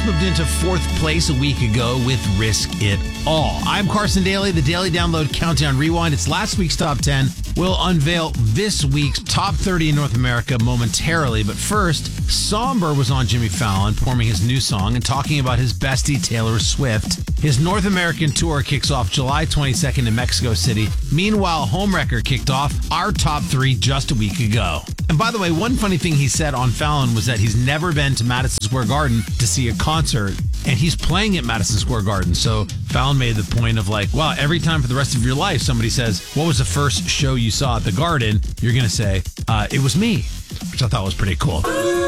just moved into fourth place a week ago with Risk It All. I'm Carson Daly, the Daily Download Countdown Rewind. It's last week's top 10. We'll unveil this week's top 30 in North America momentarily. But first, Somber was on Jimmy Fallon performing his new song and talking about his bestie, Taylor Swift. His North American tour kicks off July 22nd in Mexico City. Meanwhile, Homewrecker kicked off our top 3 just a week ago. And by the way, one funny thing he said on Fallon was that he's never been to Madison Square Garden to see a concert, and he's playing at Madison Square Garden. So Fallon made the point of like, well, every time for the rest of your life somebody says, what was the first show you saw at the Garden? You're going to say, it was me, which I thought was pretty cool.